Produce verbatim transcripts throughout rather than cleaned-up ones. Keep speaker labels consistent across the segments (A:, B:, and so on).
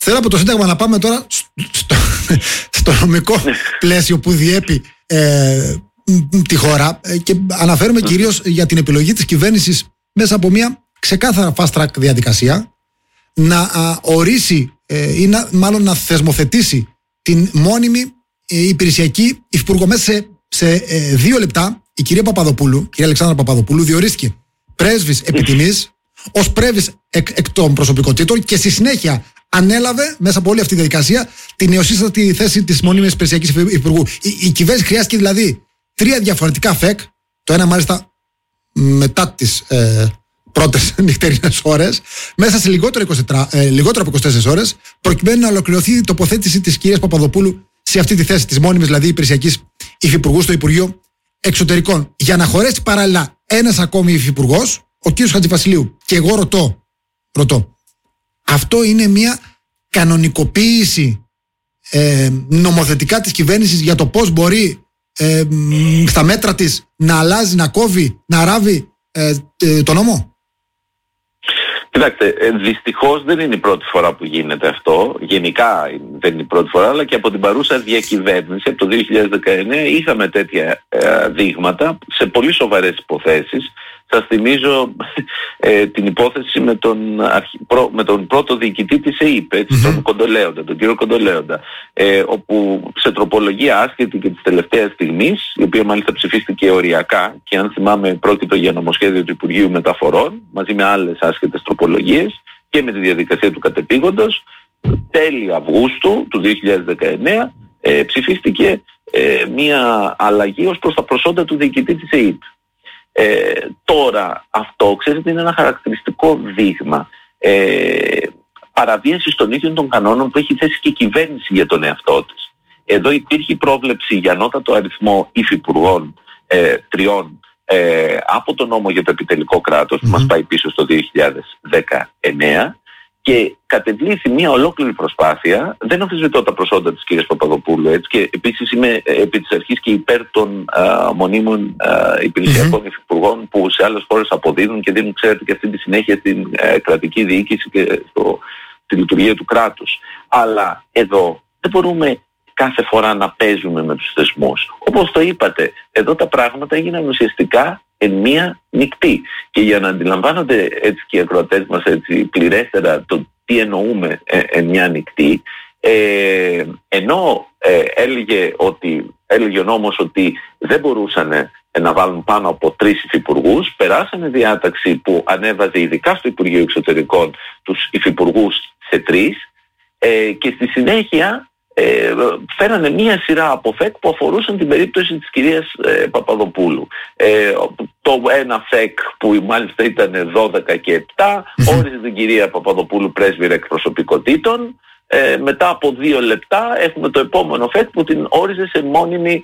A: Θέλω από το Σύνταγμα να πάμε τώρα στο, στο νομικό πλαίσιο που διέπει ε, τη χώρα και αναφέρουμε κυρίως για την επιλογή της κυβέρνησης μέσα από μια ξεκάθαρα fast track διαδικασία να α, ορίσει ε, ή να, μάλλον να θεσμοθετήσει την μόνιμη ε, υπηρεσιακή υφυπουργό. Μέσα σε, σε ε, δύο λεπτά η κυρία Παπαδοπούλου, η κυρία Αλεξάνδρα Παπαδοπούλου διορίστηκε πρέσβης επιτιμής ως πρέσβης εκ, εκ των προσωπικότητων και στη συνέχεια ανέλαβε μέσα από όλη αυτή τη διαδικασία τη νεοσύστατη θέση της μόνιμης υπηρεσιακής υφυπουργού. Η, η κυβέρνηση χρειάστηκε δηλαδή τρία διαφορετικά ΦΕΚ, το ένα μάλιστα μετά τις ε, πρώτες νυχτερινές ώρες, μέσα σε λιγότερο, είκοσι, ε, λιγότερο από είκοσι τέσσερις ώρες, προκειμένου να ολοκληρωθεί η τοποθέτηση της κυρίας Παπαδοπούλου σε αυτή τη θέση της μόνιμης δηλαδή υπηρεσιακής υφυπουργού στο Υπουργείο Εξωτερικών. Για να χωρέσει παράλληλα ένας ακόμη υφυπουργός, ο κύριος Χατζηβασιλείου. Και εγώ ρωτώ, ρωτώ, αυτό είναι μια κανονικοποίηση ε, νομοθετικά της κυβέρνησης για το πώς μπορεί ε, στα μέτρα της να αλλάζει, να κόβει, να ράβει ε, ε, το νόμο?
B: Κοιτάξτε, δυστυχώς δεν είναι η πρώτη φορά που γίνεται αυτό. Γενικά δεν είναι η πρώτη φορά, αλλά και από την παρούσα διακυβέρνηση, από το δύο χιλιάδες δεκαεννέα, είχαμε τέτοια ε, δείγματα σε πολύ σοβαρές υποθέσεις. Σας θυμίζω ε, την υπόθεση με τον, αρχι... προ... με τον πρώτο διοικητή της ΕΥΠ, έτσι, mm-hmm. τον Κοντολέοντα, τον κύριο Κοντολέοντα, ε, όπου σε τροπολογία άσχετη και της τελευταίας στιγμής, η οποία μάλιστα ψηφίστηκε οριακά και αν θυμάμαι πρόκειται για νομοσχέδιο του Υπουργείου Μεταφορών, μαζί με άλλες άσχετες τροπολογίες και με τη διαδικασία του κατεπήγοντος, τέλη Αυγούστου του δύο χιλιάδες δεκαεννέα ε, ψηφίστηκε ε, μια αλλαγή ως προς τα προσόντα του διοικητή της ΕΥΠ. Ε, τώρα αυτό ξέρετε είναι ένα χαρακτηριστικό δείγμα ε, παραβίασης των ίδιων των κανόνων που έχει θέσει και η κυβέρνηση για τον εαυτό της. Εδώ υπήρχε πρόβλεψη για ανώτατο αριθμό υφυπουργών ε, τριών ε, από τον νόμο για το επιτελικό κράτος mm-hmm. που μας πάει πίσω στο δύο χιλιάδες δεκαεννέα και κατεβλήθη μια ολόκληρη προσπάθεια. Δεν αμφισβητώ τα προσόντα της κυρίας Παπαδοπούλου, έτσι, και επίσης είμαι επί της αρχής και υπέρ των α, μονίμων α, υπηρεσιακών mm-hmm. υφυπουργών που σε άλλες χώρες αποδίδουν και δίνουν, ξέρετε, και αυτή τη συνέχεια στην ε, κρατική διοίκηση και στο, στη λειτουργία του κράτους. Αλλά εδώ δεν μπορούμε κάθε φορά να παίζουμε με τους θεσμούς. Όπως το είπατε, εδώ τα πράγματα έγιναν ουσιαστικά εν μία νυχτή. Και για να αντιλαμβάνονται έτσι και οι ακροατές μας έτσι πληρέστερα το τι εννοούμε ε, εν μία νυχτή, ε, ενώ ε, έλεγε, ότι, έλεγε ο νόμος ότι δεν μπορούσαν ε, να βάλουν πάνω από τρεις υφυπουργούς, περάσανε διάταξη που ανέβαζε ειδικά στο Υπουργείο Εξωτερικών τους υφυπουργούς σε τρεις ε, και στη συνέχεια Ε, φέρανε μία σειρά από ΦΕΚ που αφορούσαν την περίπτωση της κυρίας ε, Παπαδοπούλου. Ε, το ένα ΦΕΚ που μάλιστα ήταν δώδεκα και επτά όριζε την κυρία Παπαδοπούλου πρέσβυρα εκπροσωπικότητων. Ε, μετά από δύο λεπτά έχουμε το επόμενο ΦΕΚ που την όριζε σε μόνιμη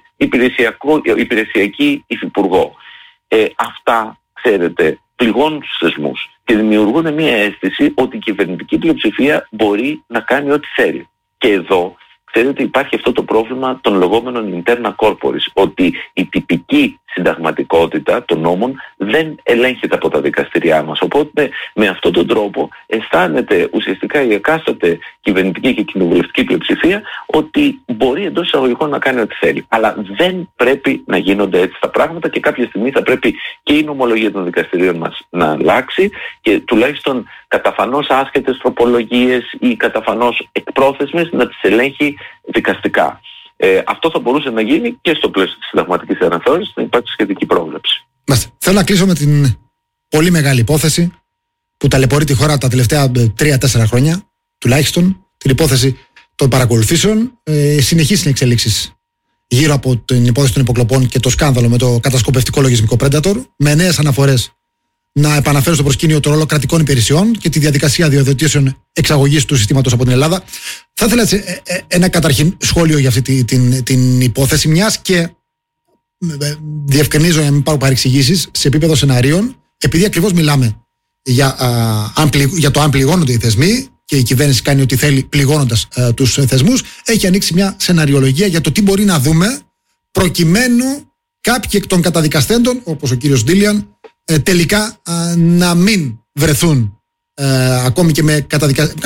B: υπηρεσιακή υφυπουργό. Ε, αυτά, ξέρετε, πληγώνουν τους θεσμούς και δημιουργούν μία αίσθηση ότι η κυβερνητική πλειοψηφία μπορεί να κάνει ό,τι θέλει. Και εδώ ξέρετε υπάρχει αυτό το πρόβλημα των λεγόμενων interna corporis, ότι η τυπική συνταγματικότητα των νόμων δεν ελέγχεται από τα δικαστηριά μας. Οπότε με αυτόν τον τρόπο αισθάνεται ουσιαστικά η εκάστοτε κυβερνητική και κοινοβουλευτική πλειοψηφία ότι μπορεί εντός εισαγωγικών να κάνει ό,τι θέλει. Αλλά δεν πρέπει να γίνονται έτσι τα πράγματα και κάποια στιγμή θα πρέπει και η νομολογία των δικαστηρίων μας να αλλάξει και τουλάχιστον καταφανώς άσχετες τροπολογίες ή καταφανώς εκπρόθεσμες να τις ελέγχει δικαστικά. Ε, αυτό θα μπορούσε να γίνει και στο πλαίσιο της συνταγματικής αναθεώρησης, να υπάρξει σχετική πρόβλεψη. Μάλιστα.
A: Θέλω να κλείσω με την πολύ μεγάλη υπόθεση που ταλαιπωρεί τη χώρα τα τελευταία τρία τέσσερα χρόνια, τουλάχιστον, την υπόθεση των παρακολουθήσεων. Ε, συνεχείς είναι εξελίξεις γύρω από την υπόθεση των υποκλοπών και το σκάνδαλο με το κατασκοπευτικό λογισμικό Predator, με νέες αναφορές να επαναφέρω στο προσκήνιο το ρόλο κρατικών υπηρεσιών και τη διαδικασία διοδοτήσεων εξαγωγής του συστήματος από την Ελλάδα. Θα ήθελα έτσι, ένα καταρχήν σχόλιο για αυτή την, την, την υπόθεση, μιας και διευκρινίζω για να μην πάρω παρεξηγήσεις σε επίπεδο σεναρίων, επειδή ακριβώς μιλάμε για, α, αν πλη, για το αν πληγώνονται οι θεσμοί και η κυβέρνηση κάνει ό,τι θέλει πληγώνοντας α, τους θεσμούς, έχει ανοίξει μια σεναριολογία για το τι μπορεί να δούμε προκειμένου κάποιοι εκ των καταδικαστέντων, όπως ο κύριος Ντίλιαν, τελικά α, να μην βρεθούν α, ακόμη και με καταδικα...